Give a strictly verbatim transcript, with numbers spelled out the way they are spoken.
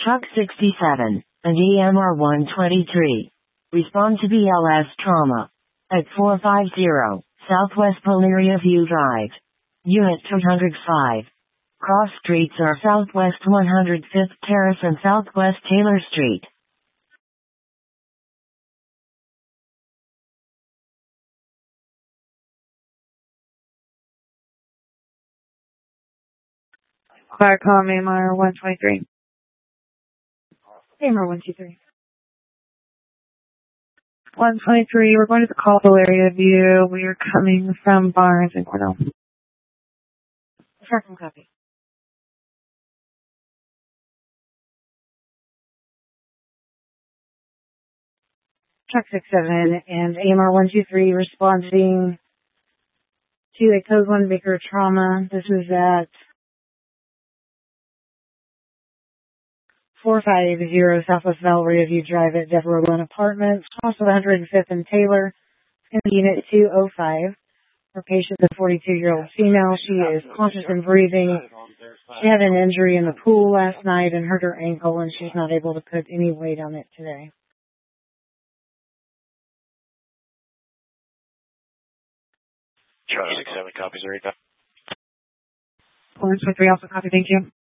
Truck sixty-seven and E M R one twenty-three. Respond to B L S trauma at four fifty Southwest Poleria View Drive. Unit two hundred five. Cross streets are Southwest one hundred fifth Terrace and Southwest Taylor Street. Fire call E M R one twenty-three. E M R one two three. one twenty-three, we're going to the Caldwell area view. We are coming from Barnes and Cornell. Tracking copy. Truck six seven and E M R one two three responding to a Code one Baker trauma. This is at four fifty Southwest Valeria View Drive at Deborah Lynn Apartments, also one hundred fifth and Taylor, in Unit two oh five. Her patient is a forty-two-year-old female. She is conscious and breathing. She had an injury in the pool last night and hurt her ankle, and she's not able to put any weight on it today. Truck six seven copies, right? one twenty-three also copy, thank you.